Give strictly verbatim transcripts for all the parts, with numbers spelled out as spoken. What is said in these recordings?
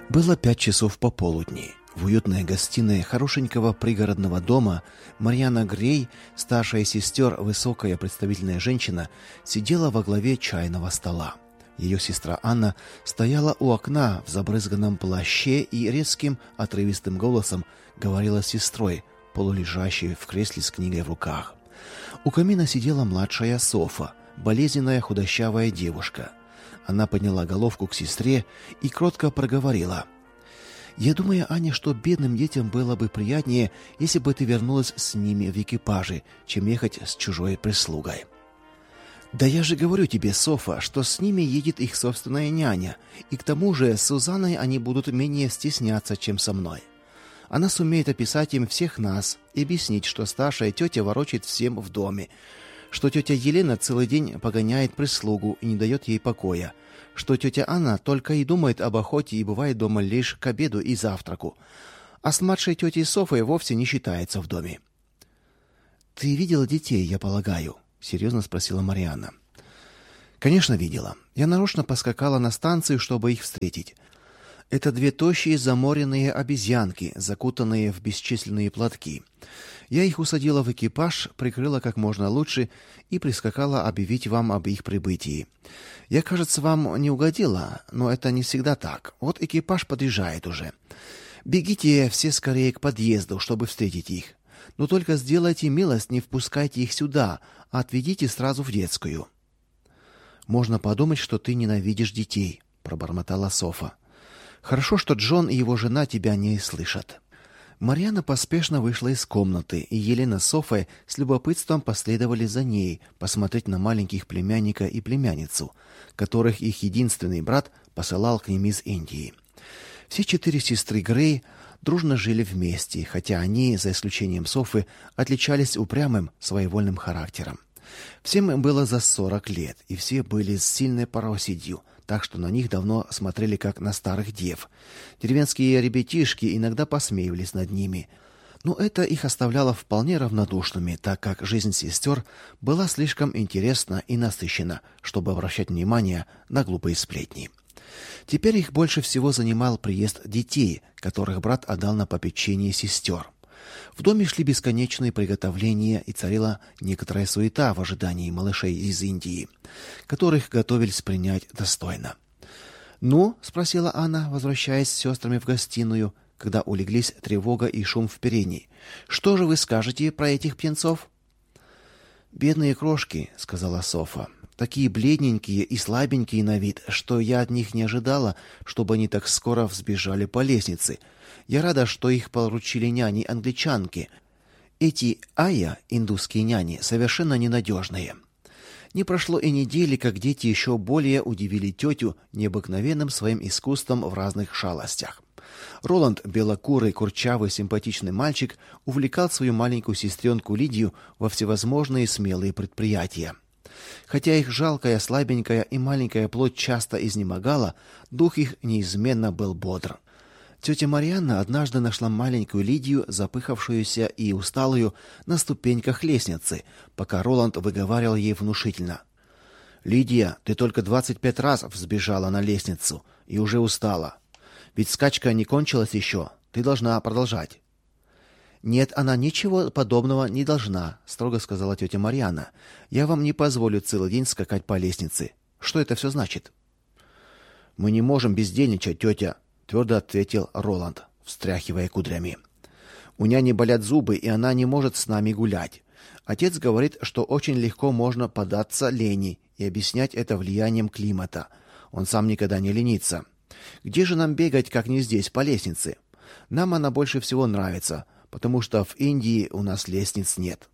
Было пять часов пополудни. В уютной гостиной хорошенького пригородного дома Марьяна Грей, старшая из сестер, высокая представительная женщина, сидела во главе чайного стола. Ее сестра Анна стояла у окна в забрызганном плаще и резким отрывистым голосом говорила с сестрой, полулежащей в кресле с книгой в руках. У камина сидела младшая Софа, болезненная худощавая девушка. Она подняла головку к сестре и кротко проговорила: «Я думаю, Аня, что бедным детям было бы приятнее, если бы ты вернулась с ними в экипаже, чем ехать с чужой прислугой». «Да я же говорю тебе, Софа, что с ними едет их собственная няня, и к тому же с Сузанной они будут менее стесняться, чем со мной. Она сумеет описать им всех нас и объяснить, что старшая тетя ворочает всем в доме, что тетя Елена целый день погоняет прислугу и не дает ей покоя, что тетя Анна только и думает об охоте и бывает дома лишь к обеду и завтраку, а с младшей тетей Софой вовсе не считается в доме». «Ты видела детей, я полагаю?» — серьезно спросила Марьяна. «Конечно, видела. Я нарочно поскакала на станцию, чтобы их встретить. Это две тощие заморенные обезьянки, закутанные в бесчисленные платки. Я их усадила в экипаж, прикрыла как можно лучше и прискакала объявить вам об их прибытии. Я, кажется, вам не угодила, но это не всегда так. Вот экипаж подъезжает уже. Бегите все скорее к подъезду, чтобы встретить их. Но только сделайте милость, не впускайте их сюда, а отведите сразу в детскую». «Можно подумать, что ты ненавидишь детей», — пробормотала Софа. «Хорошо, что Джон и его жена тебя не слышат». Марьяна поспешно вышла из комнаты, и Елена с Софой с любопытством последовали за ней посмотреть на маленьких племянника и племянницу, которых их единственный брат посылал к ним из Индии. Все четыре сестры Грей дружно жили вместе, хотя они, за исключением Софы, отличались упрямым, своевольным характером. Всем им было за сорок лет, и все были с сильной пароседью, так что на них давно смотрели как на старых дев. Деревенские ребятишки иногда посмеивались над ними, но это их оставляло вполне равнодушными, так как жизнь сестер была слишком интересна и насыщена, чтобы обращать внимание на глупые сплетни. Теперь их больше всего занимал приезд детей, которых брат отдал на попечение сестер. В доме шли бесконечные приготовления, и царила некоторая суета в ожидании малышей из Индии, которых готовились принять достойно. «Ну?» — спросила Анна, возвращаясь с сестрами в гостиную, когда улеглись тревога и шум в передней. «Что же вы скажете про этих птенцов?» «Бедные крошки», — сказала Софа, — «такие бледненькие и слабенькие на вид, что я от них не ожидала, чтобы они так скоро взбежали по лестнице. Я рада, что их поручили няни-англичанки. Эти айя, индусские няни, совершенно ненадежные». Не прошло и недели, как дети еще более удивили тетю необыкновенным своим искусством в разных шалостях. Роланд, белокурый, курчавый, симпатичный мальчик, увлекал свою маленькую сестренку Лидию во всевозможные смелые предприятия. Хотя их жалкая, слабенькая и маленькая плоть часто изнемогала, дух их неизменно был бодр. Тетя Марьяна однажды нашла маленькую Лидию, запыхавшуюся и усталую, на ступеньках лестницы, пока Роланд выговаривал ей внушительно: «Лидия, ты только двадцать пять раз взбежала на лестницу и уже устала. Ведь скачка не кончилась еще, ты должна продолжать». «Нет, она ничего подобного не должна», — строго сказала тетя Марьяна. «Я вам не позволю целый день скакать по лестнице. Что это все значит?» «Мы не можем бездельничать, тетя», — твердо ответил Роланд, встряхивая кудрями. «У няни болят зубы, и она не может с нами гулять. Отец говорит, что очень легко можно поддаться лени и объяснять это влиянием климата. Он сам никогда не ленится. Где же нам бегать, как не здесь, по лестнице? Нам она больше всего нравится, потому что в Индии у нас лестниц нет».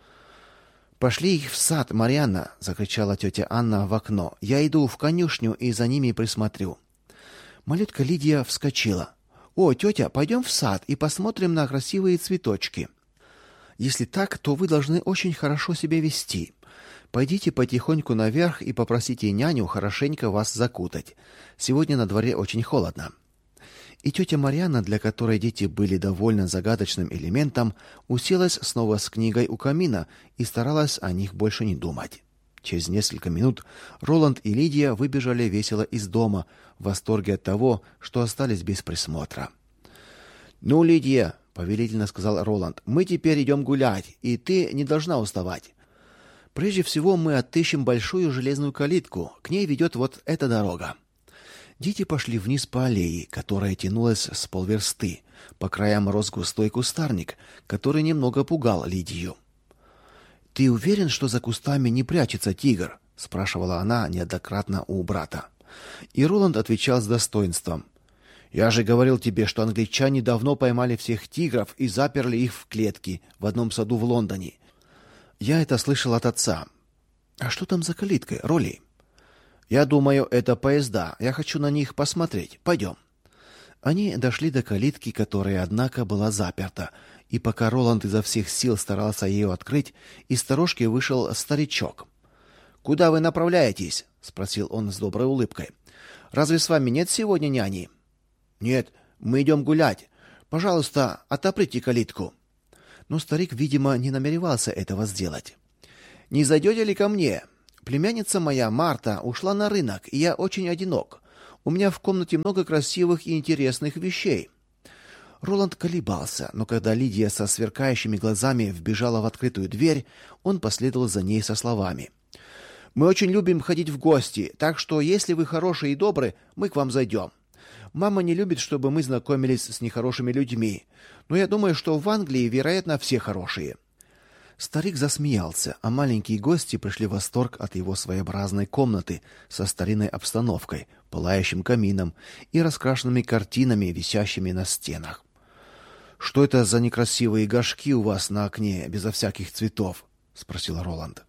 «Пошли их в сад, Марьяна!» — закричала тетя Анна в окно. «Я иду в конюшню и за ними присмотрю». Малютка Лидия вскочила. «О, тетя, пойдем в сад и посмотрим на красивые цветочки». «Если так, то вы должны очень хорошо себя вести. Пойдите потихоньку наверх и попросите няню хорошенько вас закутать. Сегодня на дворе очень холодно». И тетя Марьяна, для которой дети были довольно загадочным элементом, уселась снова с книгой у камина и старалась о них больше не думать. Через несколько минут Роланд и Лидия выбежали весело из дома, в восторге от того, что остались без присмотра. "Ну, Лидия", повелительно сказал Роланд, "мы теперь идем гулять, и ты не должна уставать. Прежде всего мы отыщем большую железную калитку, к ней ведет вот эта дорога". Дети пошли вниз по аллее, которая тянулась с полверсты. По краям рос густой кустарник, который немного пугал Лидию. "Ты уверен, что за кустами не прячется тигр?" спрашивала она неоднократно у брата. И Роланд отвечал с достоинством: "Я же говорил тебе, что англичане давно поймали всех тигров и заперли их в клетки в одном саду в Лондоне. Я это слышал от отца". "А что там за калиткой, Роли?" "Я думаю, это поезда. Я хочу на них посмотреть. Пойдем». Они дошли до калитки, которая, однако, была заперта, и пока Роланд изо всех сил старался ее открыть, из сторожки вышел старичок. "Куда вы направляетесь?" спросил он с доброй улыбкой. "Разве с вами нет сегодня няни?" "Нет, мы идем гулять. Пожалуйста, отоприте калитку". Но старик, видимо, не намеревался этого сделать. "Не зайдете ли ко мне? Племянница моя, Марта, ушла на рынок, и я очень одинок. У меня в комнате много красивых и интересных вещей". Роланд колебался, но когда Лидия со сверкающими глазами вбежала в открытую дверь, он последовал за ней со словами: "Мы очень любим ходить в гости, так что если вы хорошие и добрые, мы к вам зайдем. Мама не любит, чтобы мы знакомились с нехорошими людьми, но я думаю, что в Англии, вероятно, все хорошие". Старик засмеялся, а маленькие гости пришли в восторг от его своеобразной комнаты со старинной обстановкой, пылающим камином и раскрашенными картинами, висящими на стенах. "Что это за некрасивые горшки у вас на окне, безо всяких цветов?" спросил Роланд.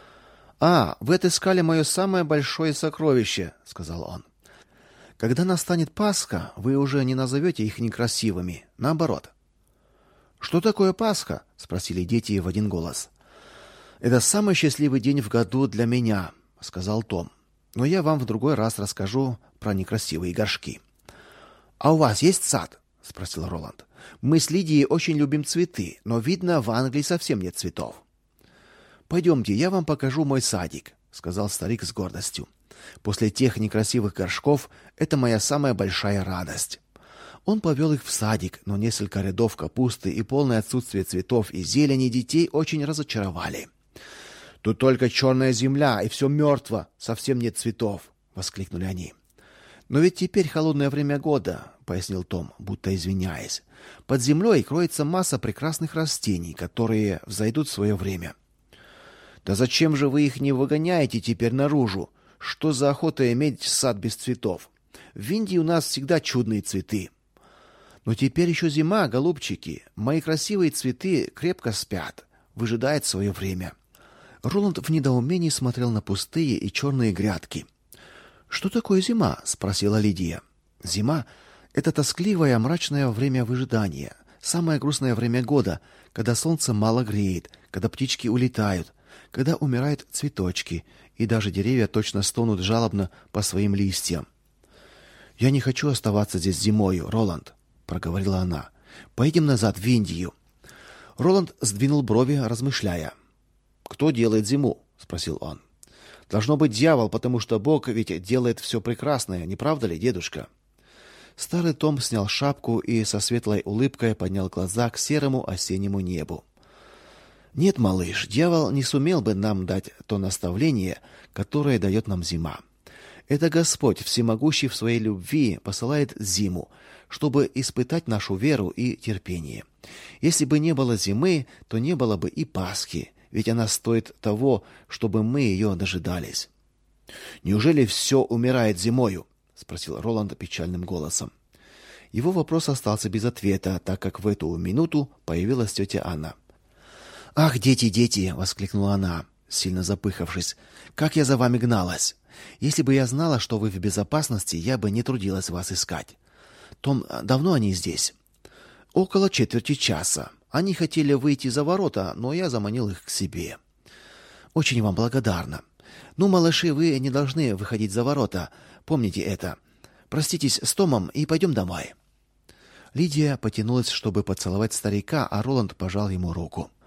"А, вы отыскали мое самое большое сокровище", сказал он. "Когда настанет Пасха, вы уже не назовете их некрасивыми, наоборот". "Что такое Пасха?" спросили дети в один голос. "Это самый счастливый день в году для меня", сказал Том. "Но я вам в другой раз расскажу про некрасивые горшки". "А у вас есть сад?" спросил Роланд. "Мы с Лидией очень любим цветы, но видно, в Англии совсем нет цветов". "Пойдемте, я вам покажу мой садик", сказал старик с гордостью. "После тех некрасивых горшков это моя самая большая радость". Он повел их в садик, но несколько рядов капусты и полное отсутствие цветов и зелени детей очень разочаровали. "Тут только черная земля, и все мертво, совсем нет цветов", воскликнули они. "Но ведь теперь холодное время года", пояснил Том, будто извиняясь. "Под землей кроется масса прекрасных растений, которые взойдут в свое время". "Да зачем же вы их не выгоняете теперь наружу? Что за охота иметь сад без цветов? В Индии у нас всегда чудные цветы". "Но теперь еще зима, голубчики. Мои красивые цветы крепко спят, выжидают свое время". Роланд в недоумении смотрел на пустые и черные грядки. "Что такое зима?" спросила Лидия. "Зима это тоскливое, мрачное время выжидания, самое грустное время года, когда солнце мало греет, когда птички улетают, когда умирают цветочки, и даже деревья точно стонут жалобно по своим листьям". "Я не хочу оставаться здесь зимою, Роланд", проговорила она. "Поедем назад в Индию". Роланд сдвинул брови, размышляя. "Кто делает зиму?" спросил он. "Должно быть дьявол, потому что Бог ведь делает все прекрасное, не правда ли, дедушка?" Старый Том снял шапку и со светлой улыбкой поднял глаза к серому осеннему небу. "Нет, малыш, дьявол не сумел бы нам дать то наставление, которое дает нам зима. Это Господь, всемогущий в своей любви, посылает зиму, чтобы испытать нашу веру и терпение. Если бы не было зимы, то не было бы и Пасхи, ведь она стоит того, чтобы мы ее дожидались". "Неужели все умирает зимою?" спросил Роланд печальным голосом. Его вопрос остался без ответа, так как в эту минуту появилась тетя Анна. "Ах, дети, дети", воскликнула она, сильно запыхавшись. "Как я за вами гналась! Если бы я знала, что вы в безопасности, я бы не трудилась вас искать. Том, давно они здесь?" "Около четверти часа. Они хотели выйти за ворота, но я заманил их к себе". "Очень вам благодарна. Ну, малыши, вы не должны выходить за ворота. Помните это. Проститесь с Томом и пойдем домой". Лидия потянулась, чтобы поцеловать старика, а Роланд пожал ему руку.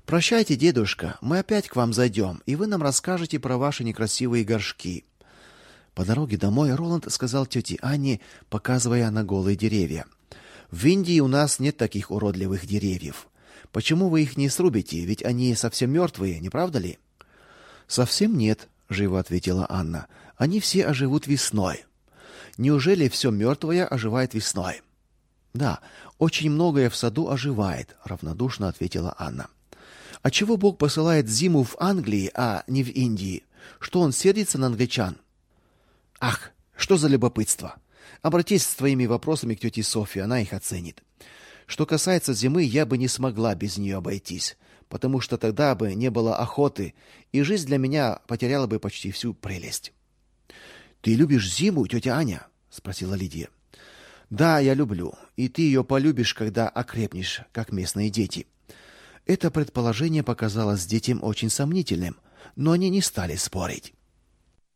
Прощайте, дедушка, мы опять к вам зайдем, и вы нам расскажете про ваши некрасивые горшки. По дороге домой Роланд сказал тете Анне, показывая на голые деревья: в Индии у нас нет таких уродливых деревьев. Почему вы их не срубите? Ведь они совсем мертвые, не правда ли? Совсем нет, живо ответила Анна. Они все оживут весной. Неужели все мертвое оживает весной? Да, очень многое в саду оживает, равнодушно ответила Анна. А чего Бог посылает зиму в Англии, а не в Индии? Что он сердится на англичан? Ах, что за любопытство! Обратись с твоими вопросами к тете Софье, она их оценит. Что касается зимы, я бы не смогла без нее обойтись, потому что тогда бы не было охоты, и жизнь для меня потеряла бы почти всю прелесть. Ты любишь зиму, тетя Аня? Спросила Лидия. Да, я люблю, и ты ее полюбишь, когда окрепнешь, как местные дети. Это предположение показалось детям очень сомнительным, но они не стали спорить.